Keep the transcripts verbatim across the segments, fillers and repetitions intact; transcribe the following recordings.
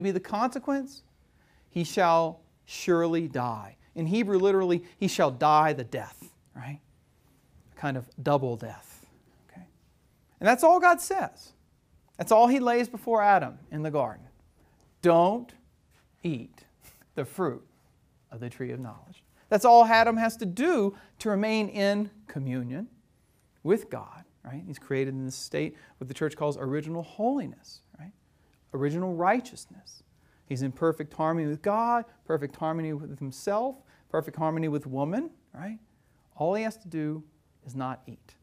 be the consequence? He shall surely die. In Hebrew, literally, he shall die the death, right? Kind of double death. Okay? And that's all God says. That's all he lays before Adam in the garden. Don't eat the fruit of the tree of knowledge. That's all Adam has to do to remain in communion with God, right? He's created in this state what the church calls original holiness, right? Original righteousness. He's in perfect harmony with God, perfect harmony with himself, perfect harmony with woman, right? All he has to do is not eat.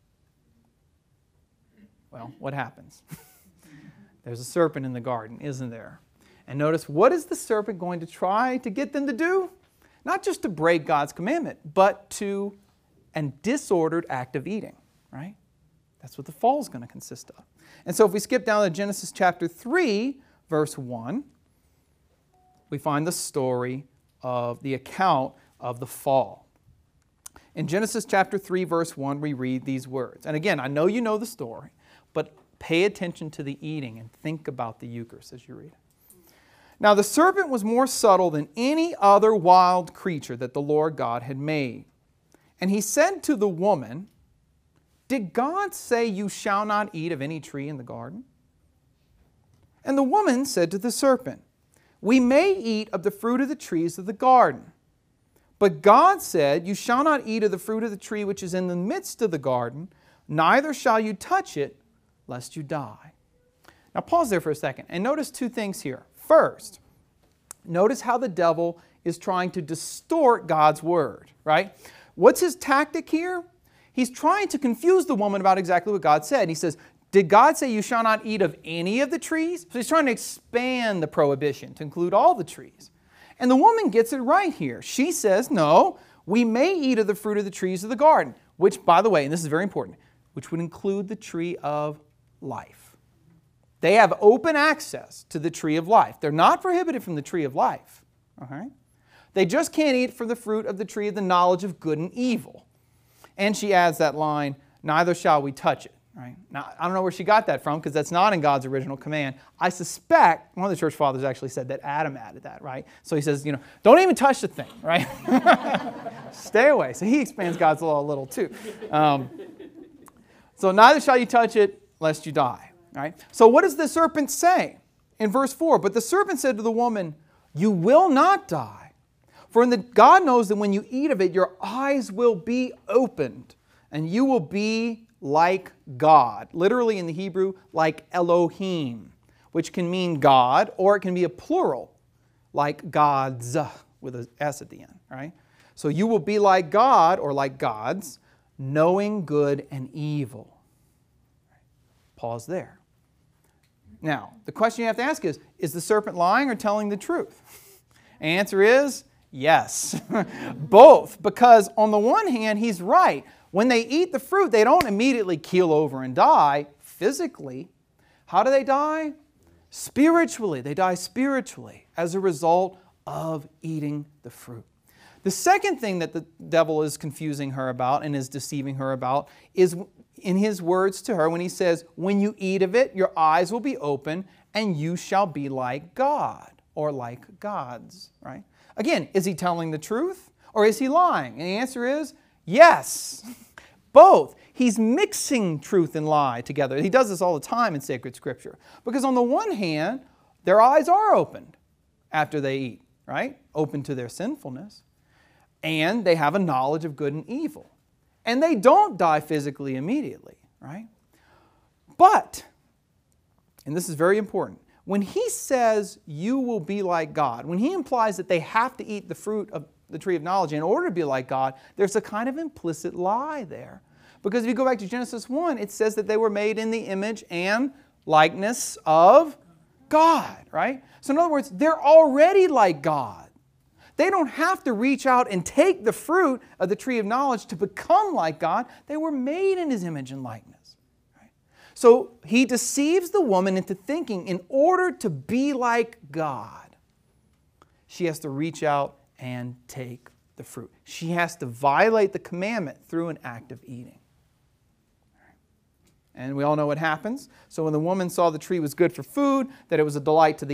Well, what happens? There's a serpent in the garden, isn't there? And notice, what is the serpent going to try to get them to do? Not just to break God's commandment, but to a disordered act of eating, right? That's what the fall is going to consist of. And so if we skip down to Genesis chapter three, verse one, we find the story of the account of the fall. In Genesis chapter three, verse one, we read these words. And again, I know you know the story, but pay attention to the eating and think about the Eucharist as you read it. Now the serpent was more subtle than any other wild creature that the Lord God had made. And he said to the woman, "Did God say you shall not eat of any tree in the garden?" And the woman said to the serpent, "We may eat of the fruit of the trees of the garden. But God said, you shall not eat of the fruit of the tree which is in the midst of the garden, neither shall you touch it, lest you die." Now pause there for a second and notice two things here. First, notice how the devil is trying to distort God's word, right? What's his tactic here? He's trying to confuse the woman about exactly what God said. He says, did God say you shall not eat of any of the trees? So he's trying to expand the prohibition to include all the trees. And the woman gets it right here. She says, no, we may eat of the fruit of the trees of the garden, which, by the way, and this is very important, which would include the tree of life. They have open access to the tree of life. They're not prohibited from the tree of life. Okay? They just can't eat from the fruit of the tree of the knowledge of good and evil. And she adds that line, neither shall we touch it. Right? Now, I don't know where she got that from because that's not in God's original command. I suspect one of the church fathers actually said that Adam added that, right? So he says, you know, don't even touch the thing, right? Stay away. So he expands God's law a little too. Um, so neither shall you touch it lest you die, right? So what does the serpent say in verse four? But the serpent said to the woman, you will not die. For in the, God knows that when you eat of it, your eyes will be opened and you will be like God, literally in the Hebrew, like Elohim, which can mean God, or it can be a plural, like gods, with an S at the end, right? So you will be like God, or like gods, knowing good and evil. Pause there. Now, the question you have to ask is, is the serpent lying or telling the truth? Answer is yes, both, because on the one hand, he's right. When they eat the fruit, they don't immediately keel over and die physically. How do they die? Spiritually. They die spiritually as a result of eating the fruit. The second thing that the devil is confusing her about and is deceiving her about is in his words to her when he says, when you eat of it, your eyes will be open and you shall be like God or like gods, right? Again, is he telling the truth or is he lying? And the answer is yes. Both. He's mixing truth and lie together. He does this all the time in sacred scripture. Because on the one hand, their eyes are opened after they eat, right? Open to their sinfulness. And they have a knowledge of good and evil. And they don't die physically immediately, right? But, and this is very important, when he says you will be like God, when he implies that they have to eat the fruit of the tree of knowledge in order to be like God, there's a kind of implicit lie there. Because if you go back to Genesis one, it says that they were made in the image and likeness of God, right? So in other words, they're already like God. They don't have to reach out and take the fruit of the tree of knowledge to become like God. They were made in his image and likeness. Right? So he deceives the woman into thinking in order to be like God, she has to reach out and take the fruit. She has to violate the commandment through an act of eating. And we all know what happens. So when the woman saw the tree was good for food, that it was a delight to the